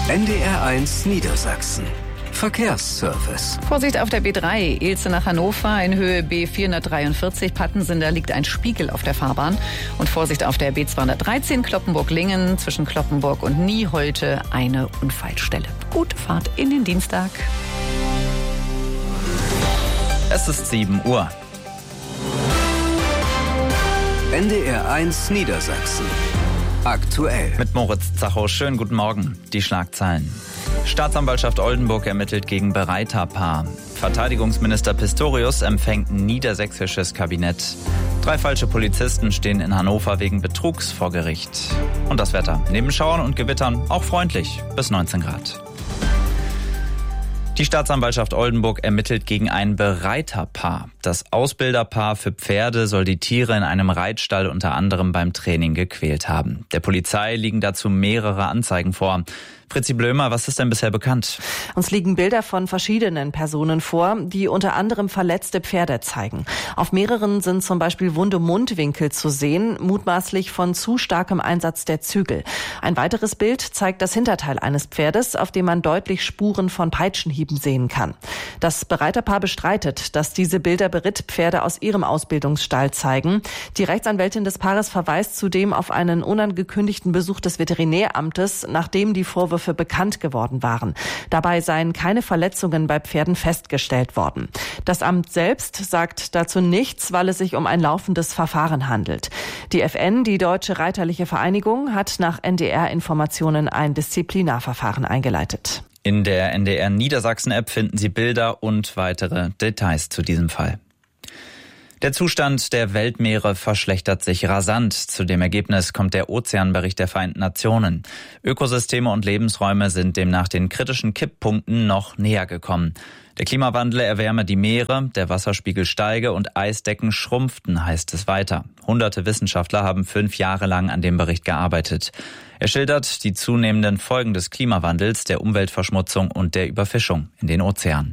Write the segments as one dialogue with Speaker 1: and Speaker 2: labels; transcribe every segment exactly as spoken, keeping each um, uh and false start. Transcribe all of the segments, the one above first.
Speaker 1: N D R eins Niedersachsen. Verkehrsservice.
Speaker 2: Vorsicht auf der B drei, Ilze nach Hannover in Höhe B vierhundertdreiundvierzig Pattensen, da liegt ein Spiegel auf der Fahrbahn. Und Vorsicht auf der B zweihundertdreizehn Kloppenburg-Lingen zwischen Kloppenburg und Nieholte eine Unfallstelle. Gute Fahrt in den Dienstag.
Speaker 3: Es ist sieben Uhr.
Speaker 1: N D R eins Niedersachsen. Aktuell.
Speaker 3: Mit Moritz Zachow. Schönen guten Morgen. Die Schlagzeilen. Staatsanwaltschaft Oldenburg ermittelt gegen Bereiterpaar. Verteidigungsminister Pistorius empfängt niedersächsisches Kabinett. Drei falsche Polizisten stehen in Hannover wegen Betrugs vor Gericht. Und das Wetter. Neben Schauern und Gewittern auch freundlich. Bis neunzehn Grad. Die Staatsanwaltschaft Oldenburg ermittelt gegen ein Bereiterpaar. Das Ausbilderpaar für Pferde soll die Tiere in einem Reitstall unter anderem beim Training gequält haben. Der Polizei liegen dazu mehrere Anzeigen vor. Fritzi Blömer, was ist denn bisher bekannt?
Speaker 4: Uns liegen Bilder von verschiedenen Personen vor, die unter anderem verletzte Pferde zeigen. Auf mehreren sind zum Beispiel wunde Mundwinkel zu sehen, mutmaßlich von zu starkem Einsatz der Zügel. Ein weiteres Bild zeigt das Hinterteil eines Pferdes, auf dem man deutlich Spuren von Peitschenhieben sehen kann. Das Bereiterpaar bestreitet, dass diese Bilder Berittpferde aus ihrem Ausbildungsstall zeigen. Die Rechtsanwältin des Paares verweist zudem auf einen unangekündigten Besuch des Veterinäramtes, nachdem die Vorwürfe bekannt geworden waren. Dabei seien keine Verletzungen bei Pferden festgestellt worden. Das Amt selbst sagt dazu nichts, weil es sich um ein laufendes Verfahren handelt. Die F N, die Deutsche Reiterliche Vereinigung, hat nach N D R-Informationen ein Disziplinarverfahren eingeleitet.
Speaker 3: In der N D R Niedersachsen-App finden Sie Bilder und weitere Details zu diesem Fall. Der Zustand der Weltmeere verschlechtert sich rasant. Zu dem Ergebnis kommt der Ozeanbericht der Vereinten Nationen. Ökosysteme und Lebensräume sind demnach den kritischen Kipppunkten noch näher gekommen. Der Klimawandel erwärme die Meere, der Wasserspiegel steige und Eisdecken schrumpften, heißt es weiter. Hunderte Wissenschaftler haben fünf Jahre lang an dem Bericht gearbeitet. Er schildert die zunehmenden Folgen des Klimawandels, der Umweltverschmutzung und der Überfischung in den Ozeanen.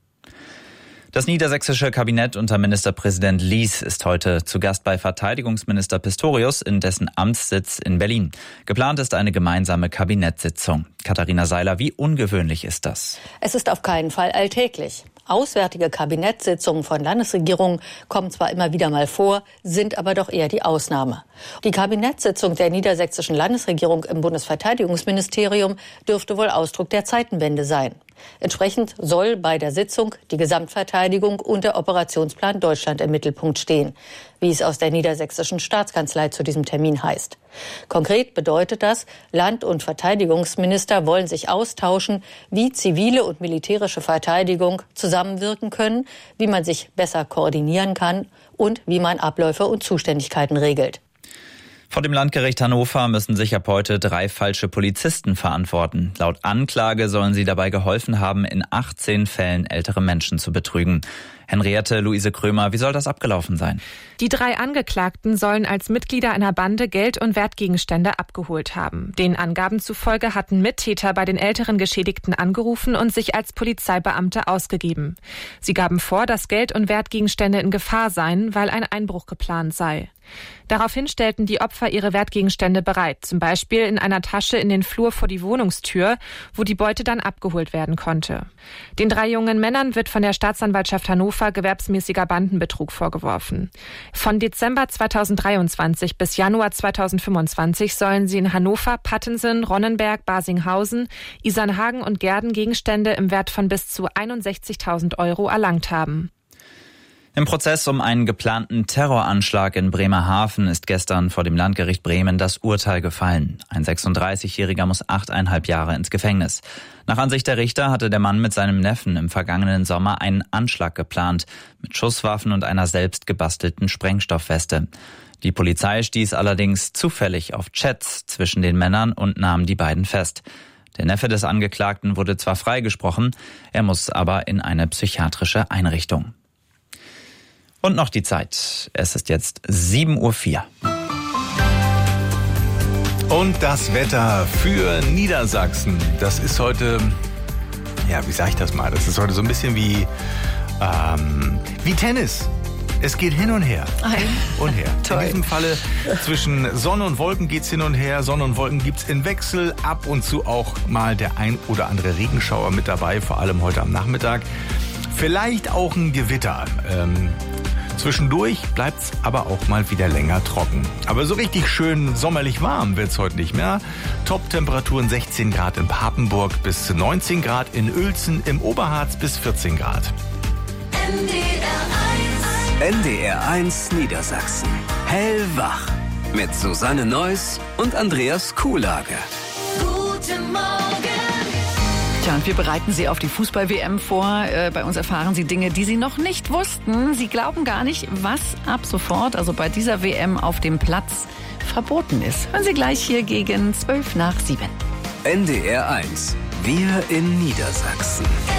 Speaker 3: Das niedersächsische Kabinett unter Ministerpräsident Lies ist heute zu Gast bei Verteidigungsminister Pistorius in dessen Amtssitz in Berlin. Geplant ist eine gemeinsame Kabinettssitzung. Katharina Seiler, wie ungewöhnlich ist das?
Speaker 5: Es ist auf keinen Fall alltäglich. Auswärtige Kabinettssitzungen von Landesregierungen kommen zwar immer wieder mal vor, sind aber doch eher die Ausnahme. Die Kabinettssitzung der niedersächsischen Landesregierung im Bundesverteidigungsministerium dürfte wohl Ausdruck der Zeitenwende sein. Entsprechend soll bei der Sitzung die Gesamtverteidigung und der Operationsplan Deutschland im Mittelpunkt stehen, wie es aus der niedersächsischen Staatskanzlei zu diesem Termin heißt. Konkret bedeutet das, Land- und Verteidigungsminister wollen sich austauschen, wie zivile und militärische Verteidigung zusammenwirken können, wie man sich besser koordinieren kann und wie man Abläufe und Zuständigkeiten regelt.
Speaker 3: Vor dem Landgericht Hannover müssen sich ab heute drei falsche Polizisten verantworten. Laut Anklage sollen sie dabei geholfen haben, in achtzehn Fällen ältere Menschen zu betrügen. Henriette Luise Krömer, wie soll das abgelaufen sein?
Speaker 6: Die drei Angeklagten sollen als Mitglieder einer Bande Geld und Wertgegenstände abgeholt haben. Den Angaben zufolge hatten Mittäter bei den älteren Geschädigten angerufen und sich als Polizeibeamte ausgegeben. Sie gaben vor, dass Geld und Wertgegenstände in Gefahr seien, weil ein Einbruch geplant sei. Daraufhin stellten die Opfer ihre Wertgegenstände bereit, zum Beispiel in einer Tasche in den Flur vor die Wohnungstür, wo die Beute dann abgeholt werden konnte. Den drei jungen Männern wird von der Staatsanwaltschaft Hannover gewerbsmäßiger Bandenbetrug vorgeworfen. Von Dezember zweitausenddreiundzwanzig bis Januar zweitausendfünfundzwanzig sollen sie in Hannover, Pattensen, Ronnenberg, Basinghausen, Isernhagen und Gehrden Gegenstände im Wert von bis zu einundsechzigtausend Euro erlangt haben.
Speaker 3: Im Prozess um einen geplanten Terroranschlag in Bremerhaven ist gestern vor dem Landgericht Bremen das Urteil gefallen. Ein sechsunddreißigjähriger muss achteinhalb Jahre ins Gefängnis. Nach Ansicht der Richter hatte der Mann mit seinem Neffen im vergangenen Sommer einen Anschlag geplant, mit Schusswaffen und einer selbst gebastelten Sprengstoffweste. Die Polizei stieß allerdings zufällig auf Chats zwischen den Männern und nahm die beiden fest. Der Neffe des Angeklagten wurde zwar freigesprochen, er muss aber in eine psychiatrische Einrichtung. Und noch die Zeit. Es ist jetzt sieben Uhr vier.
Speaker 7: Und das Wetter für Niedersachsen. Das ist heute, ja, wie sage ich das mal? Das ist heute so ein bisschen wie, ähm, wie Tennis. Es geht hin und her.
Speaker 2: Ein.
Speaker 7: Und her.
Speaker 2: Toll.
Speaker 7: In diesem Falle zwischen Sonne und Wolken geht's hin und her. Sonne und Wolken gibt's in Wechsel. Ab und zu auch mal der ein oder andere Regenschauer mit dabei, vor allem heute am Nachmittag. Vielleicht auch ein Gewitter. Ähm, Zwischendurch bleibt's aber auch mal wieder länger trocken. Aber so richtig schön sommerlich warm wird's heute nicht mehr. Top-Temperaturen sechzehn Grad in Papenburg bis neunzehn Grad in Uelzen, im Oberharz bis vierzehn Grad.
Speaker 1: N D R eins Niedersachsen. Hellwach. Mit Susanne Neuss und Andreas Kuhlage.
Speaker 8: Guten Morgen.
Speaker 2: Tja, und wir bereiten Sie auf die Fußball-W M vor. Äh, bei uns erfahren Sie Dinge, die Sie noch nicht wussten. Sie glauben gar nicht, was ab sofort, also bei dieser W M auf dem Platz, verboten ist. Hören Sie gleich hier gegen zwölf nach sieben.
Speaker 1: N D R eins. Wir in Niedersachsen.